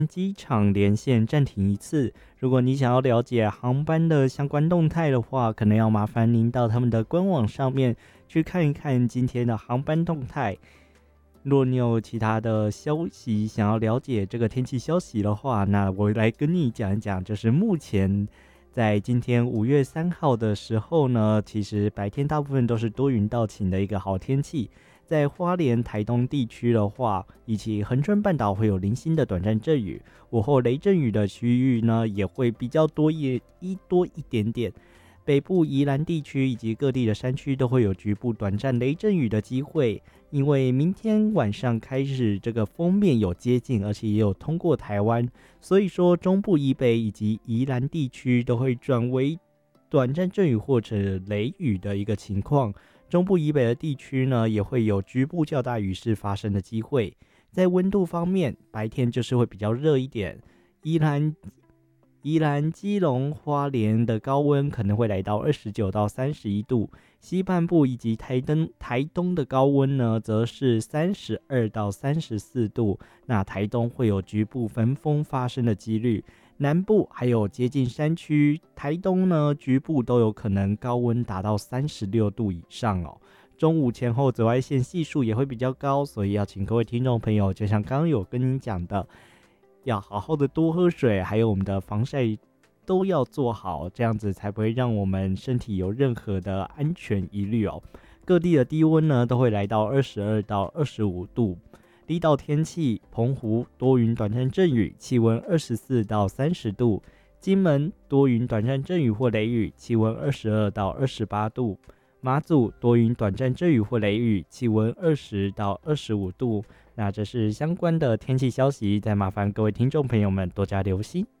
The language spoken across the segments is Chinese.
机场连线暂停一次。如果你想要了解航班的相关动态的话，可能要麻烦您到他们的官网上面去看一看今天的航班动态。若你有其他的消息想要了解这个天气消息的话，那我来跟你讲一讲，就是目前在今天5月3号的时候呢，其实白天大部分都是多云到晴的一个好天气。在花莲、台东地区的话，以及恒春半岛会有零星的短暂阵雨，午后雷阵雨的区域呢也会比较多一点点。北部宜兰地区以及各地的山区都会有局部短暂雷阵雨的机会，因为明天晚上开始这个锋面有接近，而且也有通过台湾，所以说中部以北以及宜兰地区都会转为短暂阵雨或者雷雨的一个情况。中部以北的地区呢，也会有局部较大雨势发生的机会。在温度方面，白天就是会比较热一点，宜兰、基隆、花莲的高温可能会来到29到31度，西半部以及台东的高温呢，则是32到34度。那台东会有局部焚风发生的几率，南部还有接近山区，台东呢局部都有可能高温达到36度以上哦。中午前后紫外线系数也会比较高，所以要请各位听众朋友，就像刚刚有跟你讲的，要好好的多喝水，还有我们的防晒都要做好，这样子才不会让我们身体有任何的安全疑虑哦。各地的低温呢都会来到22到25度。离岛天气，澎湖多云短暂阵雨，气温24到30度；金门多云短暂阵雨或雷雨，气温22到28度；马祖多云短暂阵雨或雷雨，气温20到25度。那这是相关的天气消息，再麻烦各位听众朋友们多加留心。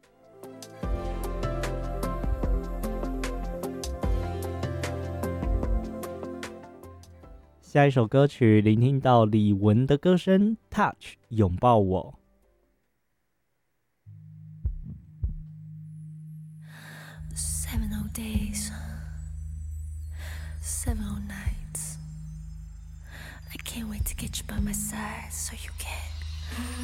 下一首歌曲，聆听到李玟的歌声 Touch 拥抱我。 7 days, 7 nights. I can't wait to get you by my side so you can